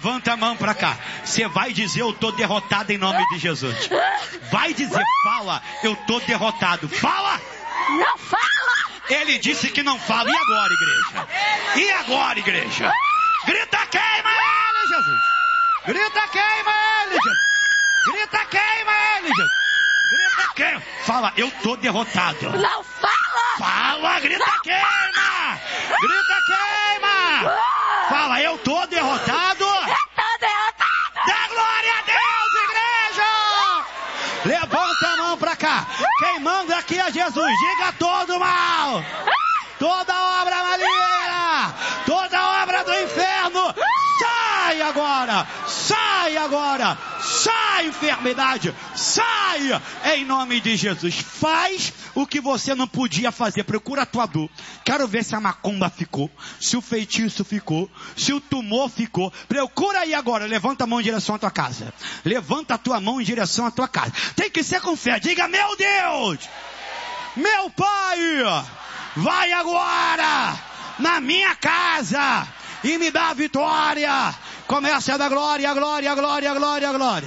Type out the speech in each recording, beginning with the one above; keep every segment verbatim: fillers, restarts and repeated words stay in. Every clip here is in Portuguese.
Levanta a mão para cá. Você vai dizer, eu tô derrotado em nome de Jesus. Vai dizer, fala, eu tô derrotado. Fala! Não fala! Ele disse que não fala. E agora, igreja? E agora, igreja? Grita, queima ele, Jesus! Grita, queima ele, Jesus! Grita, queima ele, Jesus! Grita, queima! Fala, eu tô derrotado. Não fala! Fala, grita, queima! Grita, queima! Fala, eu tô derrotado. Eu tô derrotado! Dá glória a Deus, igreja! Levanta a mão pra cá. Quem manda aqui é Jesus. Diga todo mal. Toda obra maligna. Toda obra do inferno. Sai agora. Sai agora. Sai, enfermidade. Sai em nome de Jesus. Faz o que você não podia fazer. Procura a tua dor. Quero ver se a macumba ficou, se o feitiço ficou, se o tumor ficou. Procura aí agora. Levanta a mão em direção à tua casa. Levanta a tua mão em direção à tua casa. Tem que ser com fé. Diga, meu Deus, meu Pai, vai agora na minha casa e me dá vitória. Começa a dar glória, glória, glória, glória, glória.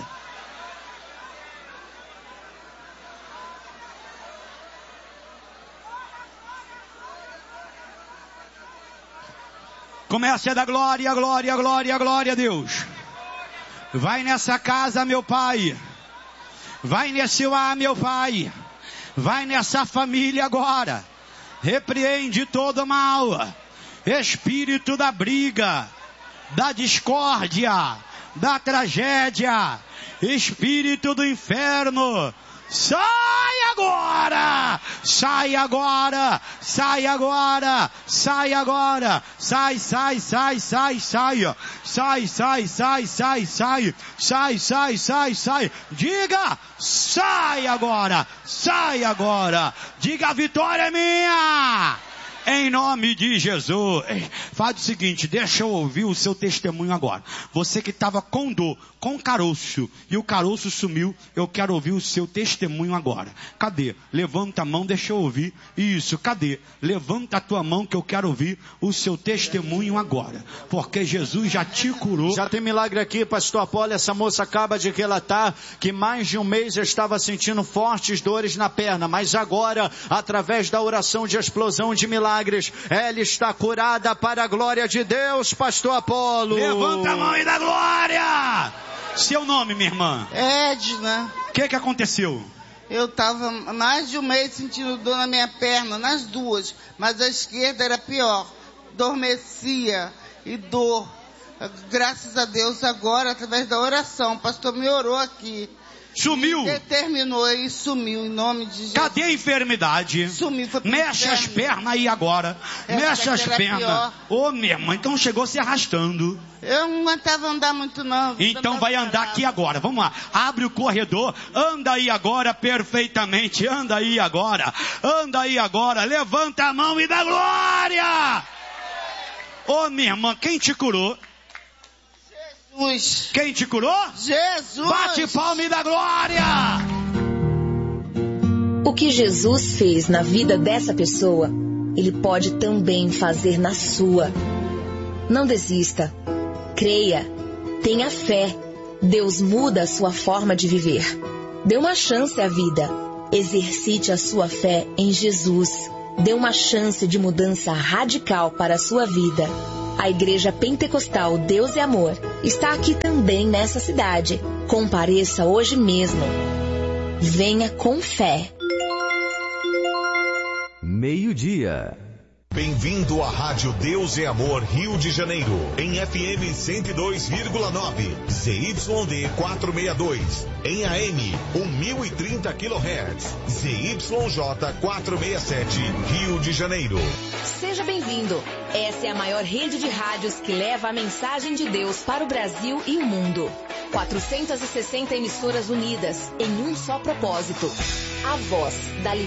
Comece a dar glória, glória, glória, glória a Deus. Vai nessa casa, meu Pai. Vai nesse lar, meu Pai. Vai nessa família agora. Repreende todo mal. Espírito da briga, da discórdia, da tragédia. Espírito do inferno. Sai agora! Sai agora! Sai agora! Sai agora! Sai, sai, sai, sai, sai! Sai, sai, sai, sai, sai! Sai, sai, sai, sai! Diga! Sai agora! Sai agora! Diga, a vitória é minha! Em nome de Jesus. Faz o seguinte, deixa eu ouvir o seu testemunho agora. Você que estava com dor, com caroço, e o caroço sumiu, eu quero ouvir o seu testemunho agora. Cadê? Levanta a mão, deixa eu ouvir. Isso, cadê? Levanta a tua mão que eu quero ouvir o seu testemunho agora. Porque Jesus já te curou. Já tem milagre aqui, pastor Apolo. Essa moça acaba de relatar que mais de um mês estava sentindo fortes dores na perna, mas agora, através da oração de explosão de milagres, ela está curada para a glória de Deus, pastor Apolo. Levanta a mão e dá glória. Seu nome, minha irmã? Edna. O que que aconteceu? Eu estava mais de um mês sentindo dor na minha perna, nas duas, mas a esquerda era pior. Dormecia e dor. Graças a Deus agora, através da oração, o pastor me orou aqui. Sumiu. Determinou e sumiu em nome de Jesus. Cadê a enfermidade? Sumiu. Foi Mexe as pernas aí agora. Mexe as pernas. Ô, minha irmã, então chegou se arrastando. Eu não aguentava andar muito não. Então vai andar aqui agora. Vamos lá. Abre o corredor. Anda aí agora perfeitamente. Anda aí agora. Anda aí agora. Levanta a mão e dá glória. Ô, minha irmã, quem te curou? Jesus. Quem te curou? Jesus. Bate palma e dá glória. O que Jesus fez na vida dessa pessoa, Ele pode também fazer na sua. Não desista. Creia. Tenha fé. Deus muda a sua forma de viver. Dê uma chance à vida. Exercite a sua fé em Jesus. Dê uma chance de mudança radical para a sua vida. A Igreja Pentecostal Deus e Amor está aqui também nessa cidade. Compareça hoje mesmo. Venha com fé. Meio-dia. Bem-vindo à Rádio Deus e Amor Rio de Janeiro, em F M cento e dois vírgula nove, Z Y D quatrocentos e sessenta e dois, em A M mil e trinta quilohertz, Z Y J quatrocentos e sessenta e sete, Rio de Janeiro. Seja bem-vindo. Essa é a maior rede de rádios que leva a mensagem de Deus para o Brasil e o mundo. quatrocentas e sessenta emissoras unidas em um só propósito. A voz da